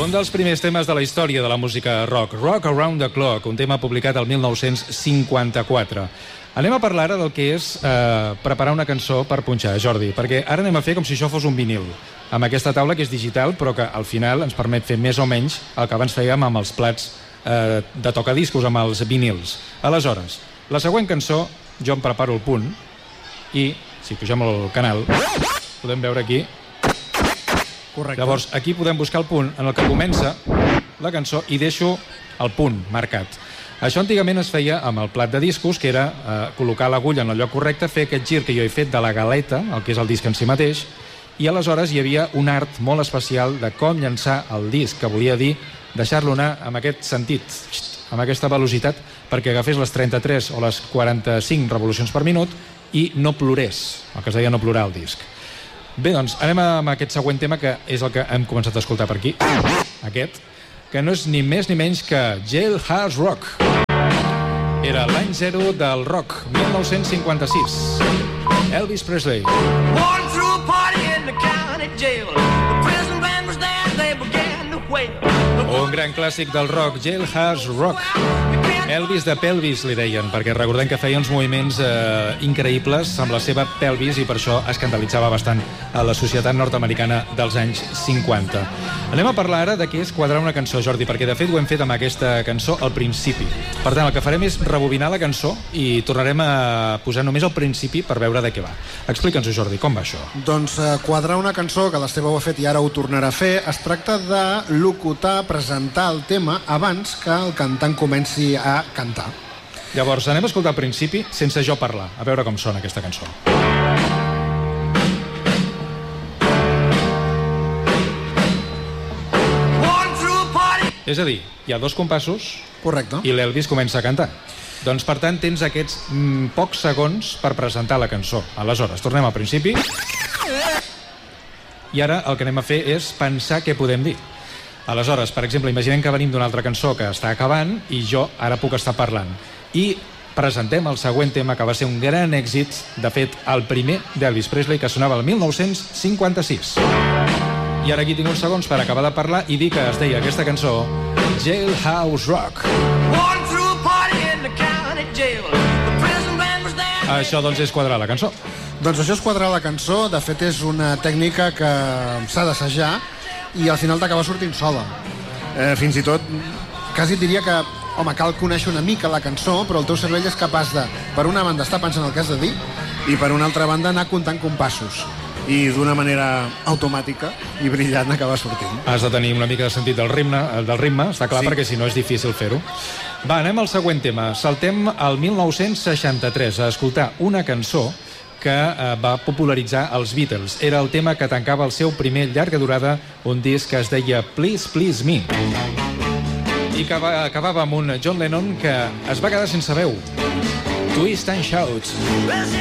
Un dels primers temes de la història de la música rock, Rock Around the Clock, un tema publicat el 1954. Anem a parlar ara del que és preparar una cançó per punxar, Jordi, perquè ara anem a fer com si això fos un vinil, amb aquesta taula que és digital, però que al final ens permet fer més o menys el que abans fèiem amb els plats de tocadiscos, amb els vinils. Aleshores, la següent cançó, jo em preparo el punt, i si pugem el canal, podem veure aquí. Correcte. Llavors, aquí podem buscar el punt en el que comença la cançó i deixo el punt marcat. Això antigament es feia amb el plat de discos, que era col·locar l'agulla en el lloc correcte, fer aquest gir que jo he fet de la galeta, el que és el disc en si mateix, i aleshores hi havia un art molt especial de com llançar el disc, que volia dir deixar-lo anar amb aquest sentit, amb aquesta velocitat, perquè agafés les 33 o les 45 revolucions per minut i no plorés, el que es deia no plorar el disc. Bé, doncs, anem amb aquest següent tema, que és el que hem començat a escoltar per aquí. Aquest, que no és ni més ni menys que Jailhouse Rock. Era l'any 0 del rock, 1956. Elvis Presley. Born through a party in the county jail. The prison band was there, they began to wail. Un gran clàssic del rock, Jailhouse Rock. Elvis de pelvis, li deien, perquè recordem que feia uns moviments increïbles amb la seva pelvis i per això escandalitzava bastant a la societat nord-americana dels anys 50. Anem a parlar ara de què és quadrar una cançó, Jordi, perquè de fet ho hem fet amb aquesta cançó al principi. Per tant, el que farem és rebobinar la cançó i tornarem a posar només al principi per veure de què va. Explica'ns-ho, Jordi, com va això? Doncs quadrar una cançó, que l'Esteve ho ha fet i ara ho tornarà a fer, es tracta de locutar, presentar el tema abans que el cantant comenci a cantar. Llavors, anem a escoltar al principi sense jo parlar, a veure com sona aquesta cançó. És a dir, hi ha dos compassos. Correcte. I l'Elvis comença a cantar. Doncs, per tant, tens aquests pocs segons per presentar la cançó. Aleshores, tornem al principi. I ara el que anem a fer és pensar què podem dir. Aleshores, per exemple, imaginem que venim d'una altra cançó que està acabant i jo ara puc estar parlant. I presentem el següent tema, que va ser un gran èxit, de fet, el primer d'Elvis Presley, que sonava el 1956. I ara aquí tinc uns segons per acabar de parlar i dir que es deia aquesta cançó Jailhouse Rock. Això, doncs, és quadrar la cançó. Doncs això és quadrar la cançó. De fet, és una tècnica que s'ha d'assajar i al final t'acaba sortint sola. Fins i tot, quasi et diria que, home, cal conèixer una mica la cançó, però el teu cervell és capaç de, per una banda, estar pensant el que has de dir i per una altra banda anar comptant compassos. I d'una manera automàtica i brillant acaba sortint. Has de tenir una mica de sentit del ritme, està clar, sí, perquè si no és difícil fer-ho. Va, anem al següent tema. Saltem al 1963 a escoltar una cançó que va popularitzar els Beatles. Era el tema que tancava el seu primer llarga durada, un disc que es deia Please Please Me. I que acabava amb un John Lennon que es va quedar sense veu. Twist and Shout.